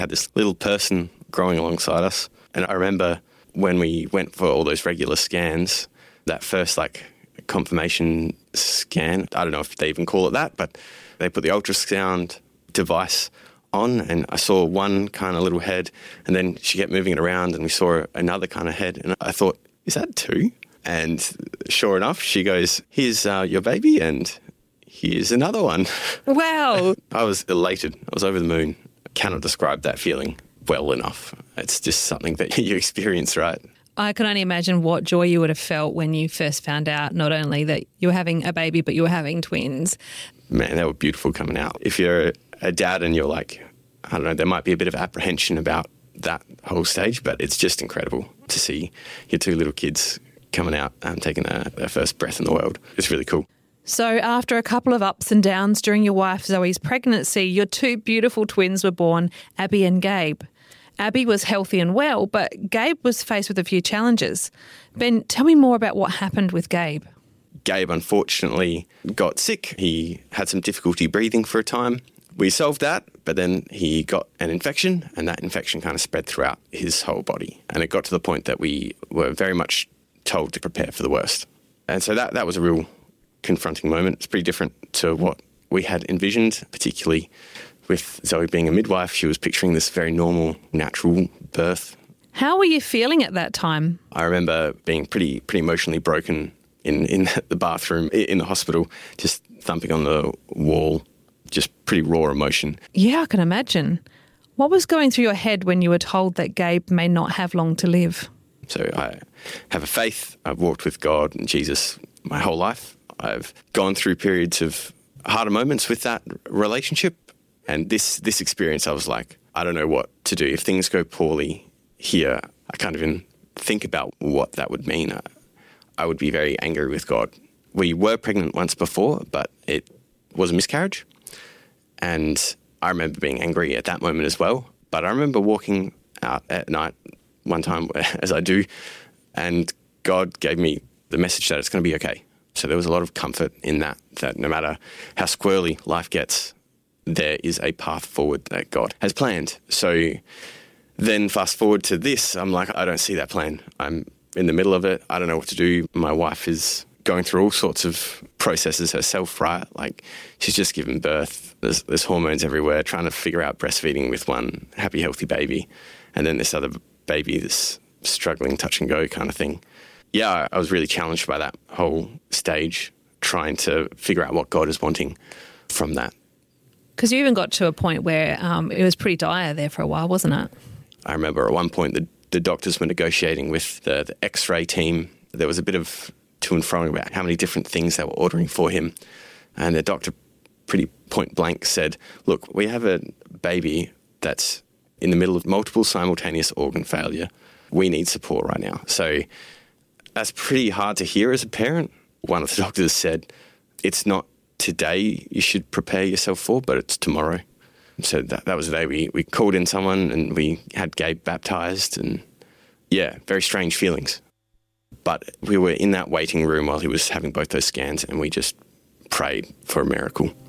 Had this little person growing alongside us. And I remember when we went for all those regular scans, that first confirmation scan, I don't know if they even call it that, but they put the ultrasound device on and I saw one kind of little head and then she kept moving it around and we saw another kind of head and I thought, is that two? And sure enough, she goes, here's your baby and here's another one. Wow. I was elated. I was over the moon. I cannot describe that feeling well enough. It's just something that you experience, right? I can only imagine what joy you would have felt when you first found out not only that you were having a baby, but you were having twins. Man, they were beautiful coming out. If you're a dad and you're like, I don't know, there might be a bit of apprehension about that whole stage, but it's just incredible to see your two little kids coming out and taking their first breath in the world. It's really cool. So after a couple of ups and downs during your wife Zoe's pregnancy, your two beautiful twins were born, Abby and Gabe. Abby was healthy and well, but Gabe was faced with a few challenges. Ben, tell me more about what happened with Gabe. Gabe unfortunately got sick. He had some difficulty breathing for a time. We solved that, but then he got an infection and that infection kind of spread throughout his whole body. And it got to the point that we were very much told to prepare for the worst. And so that was a real confronting moment. It's pretty different to what we had envisioned, particularly with Zoe being a midwife. She was picturing this very normal, natural birth. How were you feeling at that time? I remember being pretty emotionally broken in the bathroom, in the hospital, just thumping on the wall, just pretty raw emotion. Yeah, I can imagine. What was going through your head when you were told that Gabe may not have long to live? So I have a faith. I've walked with God and Jesus my whole life. I've gone through periods of harder moments with that relationship. And this experience, I was like, I don't know what to do. If things go poorly here, I can't even think about what that would mean. I would be very angry with God. We were pregnant once before, but it was a miscarriage. And I remember being angry at that moment as well. But I remember walking out at night one time, as I do, and God gave me the message that it's going to be okay. So there was a lot of comfort in that no matter how squirrely life gets, there is a path forward that God has planned. So then fast forward to this, I'm like, I don't see that plan. I'm in the middle of it. I don't know what to do. My wife is going through all sorts of processes herself, right? Like she's just given birth. There's hormones everywhere, trying to figure out breastfeeding with one happy, healthy baby. And then this other baby, this struggling touch and go kind of thing. Yeah, I was really challenged by that whole stage, trying to figure out what God is wanting from that. Because you even got to a point where it was pretty dire there for a while, wasn't it? I remember at one point the doctors were negotiating with the X-ray team. There was a bit of to and fro about how many different things they were ordering for him. And the doctor pretty point blank said, look, we have a baby that's in the middle of multiple simultaneous organ failure. We need support right now. So that's pretty hard to hear as a parent. One of the doctors said, it's not today you should prepare yourself for, but it's tomorrow. So that was the day we called in someone and we had Gabe baptised and, yeah, very strange feelings. But we were in that waiting room while he was having both those scans and we just prayed for a miracle.